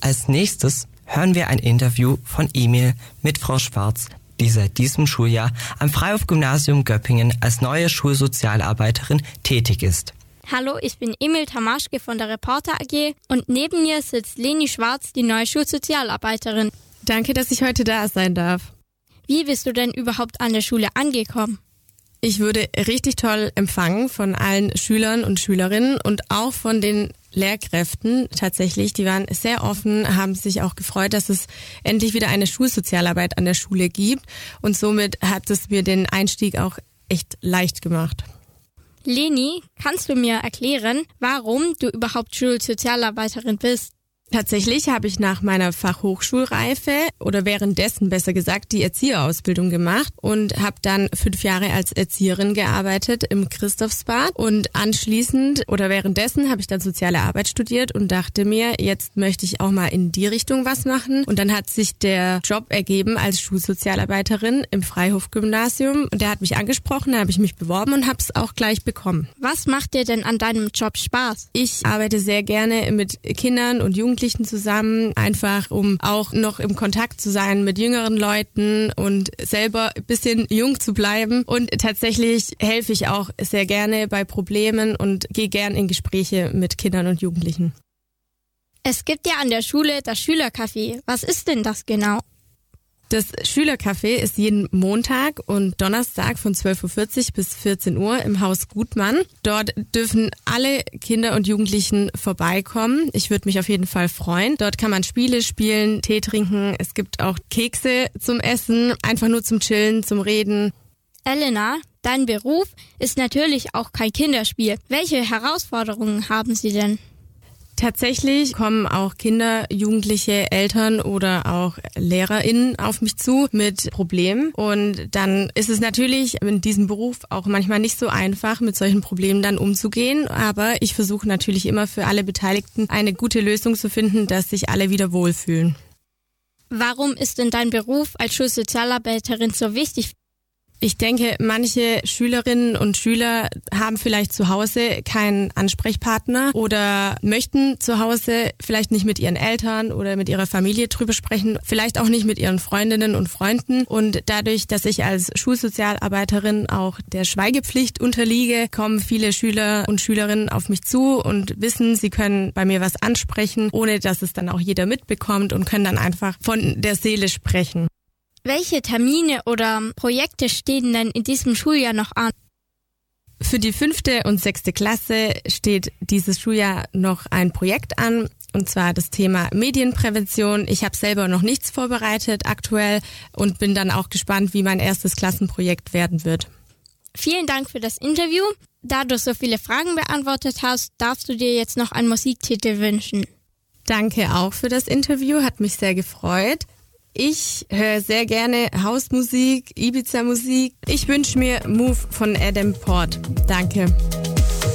Als nächstes hören wir ein Interview von Emil mit Frau Schwarz, die seit diesem Schuljahr am Freihof-Gymnasium Göppingen als neue Schulsozialarbeiterin tätig ist. Hallo, ich bin Emil Tamaschke von der Reporter AG und neben mir sitzt Leni Schwarz, die neue Schulsozialarbeiterin. Danke, dass ich heute da sein darf. Wie bist du denn überhaupt an der Schule angekommen? Ich wurde richtig toll empfangen von allen Schülern und Schülerinnen und auch von den Lehrkräften tatsächlich. Die waren sehr offen, haben sich auch gefreut, dass es endlich wieder eine Schulsozialarbeit an der Schule gibt. Und somit hat es mir den Einstieg auch echt leicht gemacht. Leni, kannst du mir erklären, warum du überhaupt Schulsozialarbeiterin bist? Tatsächlich habe ich nach meiner Fachhochschulreife oder währenddessen besser gesagt die Erzieherausbildung gemacht und habe dann 5 Jahre als Erzieherin gearbeitet im Christophsbad und anschließend oder währenddessen habe ich dann soziale Arbeit studiert und dachte mir, jetzt möchte ich auch mal in die Richtung was machen und dann hat sich der Job ergeben als Schulsozialarbeiterin im Freihof-Gymnasium und der hat mich angesprochen, da habe ich mich beworben und habe es auch gleich bekommen. Was macht dir denn an deinem Job Spaß? Ich arbeite sehr gerne mit Kindern und Jugendlichen zusammen, einfach um auch noch im Kontakt zu sein mit jüngeren Leuten und selber ein bisschen jung zu bleiben. Und tatsächlich helfe ich auch sehr gerne bei Problemen und gehe gern in Gespräche mit Kindern und Jugendlichen. Es gibt ja an der Schule das Schülercafé. Was ist denn das genau? Das Schülercafé ist jeden Montag und Donnerstag von 12.40 Uhr bis 14 Uhr im Haus Gutmann. Dort dürfen alle Kinder und Jugendlichen vorbeikommen. Ich würde mich auf jeden Fall freuen. Dort kann man Spiele spielen, Tee trinken. Es gibt auch Kekse zum Essen, einfach nur zum Chillen, zum Reden. Elena, dein Beruf ist natürlich auch kein Kinderspiel. Welche Herausforderungen haben Sie denn? Tatsächlich kommen auch Kinder, Jugendliche, Eltern oder auch LehrerInnen auf mich zu mit Problemen. Und dann ist es natürlich in diesem Beruf auch manchmal nicht so einfach, mit solchen Problemen dann umzugehen. Aber ich versuche natürlich immer für alle Beteiligten eine gute Lösung zu finden, dass sich alle wieder wohlfühlen. Warum ist denn dein Beruf als Schulsozialarbeiterin so wichtig? Ich denke, manche Schülerinnen und Schüler haben vielleicht zu Hause keinen Ansprechpartner oder möchten zu Hause vielleicht nicht mit ihren Eltern oder mit ihrer Familie drüber sprechen, vielleicht auch nicht mit ihren Freundinnen und Freunden. Und dadurch, dass ich als Schulsozialarbeiterin auch der Schweigepflicht unterliege, kommen viele Schüler und Schülerinnen auf mich zu und wissen, sie können bei mir was ansprechen, ohne dass es dann auch jeder mitbekommt und können dann einfach von der Seele sprechen. Welche Termine oder Projekte stehen denn in diesem Schuljahr noch an? Für die 5. und 6. Klasse steht dieses Schuljahr noch ein Projekt an, und zwar das Thema Medienprävention. Ich habe selber noch nichts vorbereitet aktuell und bin dann auch gespannt, wie mein erstes Klassenprojekt werden wird. Vielen Dank für das Interview. Da du so viele Fragen beantwortet hast, darfst du dir jetzt noch einen Musiktitel wünschen. Danke auch für das Interview, hat mich sehr gefreut. Ich höre sehr gerne Hausmusik, Ibiza-Musik. Ich wünsche mir Move von Adam Port. Danke.